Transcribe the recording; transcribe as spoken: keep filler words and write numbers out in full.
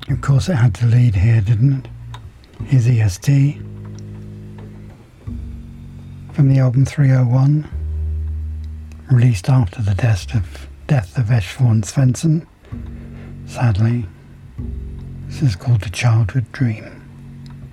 Of course it had to lead here, didn't it? Here's E S T from the album three oh one, released after the death of, death of Eshvaun Svensson, sadly. This is called A Childhood Dream.